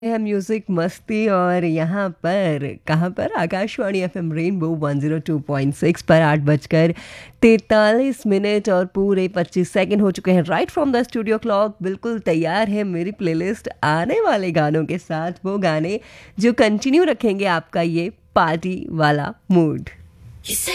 है म्यूजिक मस्ती और यहाँ पर कहाँ पर आकाशवाणी एफएम रेनबो 102.6 पर 8:43 और पूरे 25 सेकंड हो चुके हैं right from the studio clock. बिल्कुल तैयार है मेरी प्लेलिस्ट आने वाले गानों के साथ, वो गाने जो कंटिन्यू रखेंगे आपका ये पार्टी वाला मूड।